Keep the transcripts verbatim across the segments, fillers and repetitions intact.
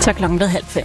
Så klokken blevet halv fem.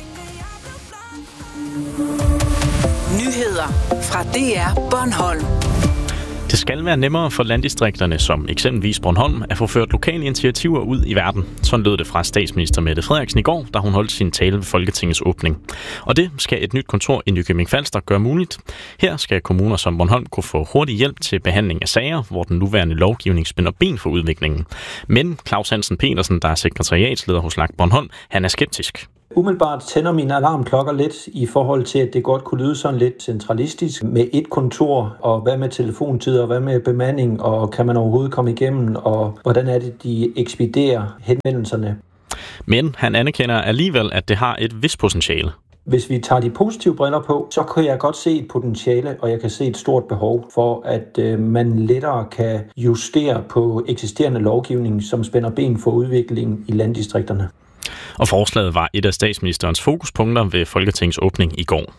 Nyheder fra D R Bornholm. Det skal være nemmere for landdistrikterne, som eksempelvis Bornholm, at få ført lokale initiativer ud i verden. Sådan lød det fra statsminister Mette Frederiksen i går, da hun holdt sin tale ved Folketingets åbning. Og det skal et nyt kontor i Nykøbing Falster gøre muligt. Her skal kommuner som Bornholm kunne få hurtig hjælp til behandling af sager, hvor den nuværende lovgivning spænder ben for udviklingen. Men Claus Hansen Petersen, der er sekretariatsleder hos L A G Bornholm, han er skeptisk. Umiddelbart tænder mine alarmklokker lidt i forhold til, at det godt kunne lyde sådan lidt centralistisk med et kontor, og hvad med telefontider, og hvad med bemanding, og kan man overhovedet komme igennem, og hvordan er det, de ekspederer henvendelserne. Men han anerkender alligevel, at det har et vist potentiale. Hvis vi tager de positive briller på, så kan jeg godt se et potentiale, og jeg kan se et stort behov for, at øh, man lettere kan justere på eksisterende lovgivning, som spænder ben for udviklingen i landdistrikterne. Og forslaget var et af statsministerens fokuspunkter ved Folketingets åbning i går.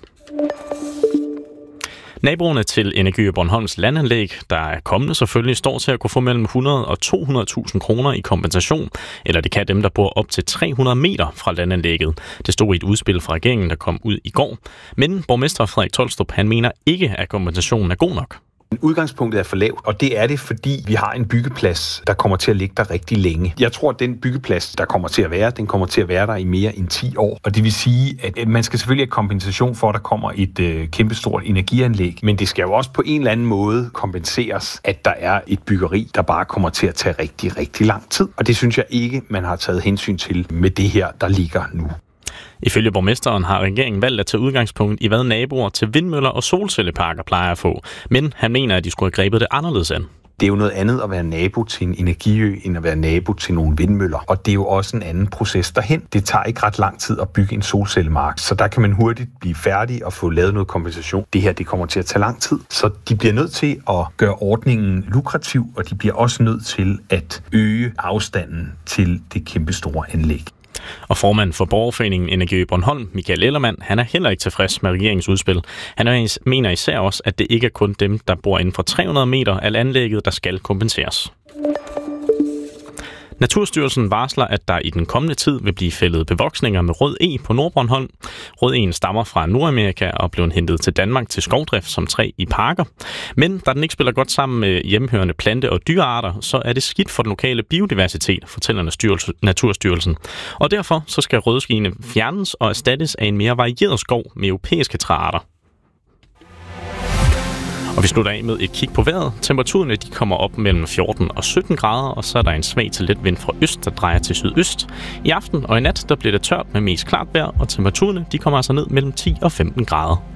Naboerne til Energy Bornholms landanlæg, der er kommende selvfølgelig, står til at kunne få mellem hundrede og to hundrede tusind kroner i kompensation, eller det kan dem, der bor op til tre hundrede meter fra landanlægget. Det stod i et udspil fra regeringen, der kom ud i går. Men borgmester Frederik Tolstrup, han mener ikke, at kompensationen er god nok. Udgangspunktet er for lavt, og det er det, fordi vi har en byggeplads, der kommer til at ligge der rigtig længe. Jeg tror, at den byggeplads, der kommer til at være, den kommer til at være der i mere end ti år. Og det vil sige, at man skal selvfølgelig have kompensation for, at der kommer et øh, kæmpestort energianlæg, men det skal jo også på en eller anden måde kompenseres, at der er et byggeri, der bare kommer til at tage rigtig, rigtig lang tid. Og det synes jeg ikke, man har taget hensyn til med det her, der ligger nu. Ifølge borgmesteren har regeringen valgt at tage udgangspunkt i, hvad naboer til vindmøller og solcelleparker plejer at få. Men han mener, at de skulle have grebet det anderledes an. Det er jo noget andet at være nabo til en energiø, end at være nabo til nogle vindmøller. Og det er jo også en anden proces derhen. Det tager ikke ret lang tid at bygge en solcellemark, så der kan man hurtigt blive færdig og få lavet noget kompensation. Det her, det kommer til at tage lang tid, så de bliver nødt til at gøre ordningen lukrativ, og de bliver også nødt til at øge afstanden til det kæmpestore anlæg. Og formanden for borgerforeningen Energy Bornholm, Michael Ellermann, han er heller ikke tilfreds med regeringens udspil. Han mener især også, at det ikke er kun dem, der bor inden for tre hundrede meter af anlægget, der skal kompenseres. Naturstyrelsen varsler, at der i den kommende tid vil blive fældet bevoksninger med rød eg på Nordbornholm. Rød egen stammer fra Nordamerika og blev hentet til Danmark til skovdrift som træ i parker. Men da den ikke spiller godt sammen med hjemmehørende plante- og dyrearter, så er det skidt for den lokale biodiversitet, fortæller Naturstyrelsen. Og derfor så skal rødskigene fjernes og erstattes af en mere varieret skov med europæiske træarter. Og vi slutter af med et kig på vejret. Temperaturerne de kommer op mellem fjorten og sytten grader, og så er der en svag til let vind fra øst, der drejer til sydøst. I aften og i nat der bliver det tørt med mest klart vejr, og temperaturerne de kommer altså ned mellem ti og femten grader.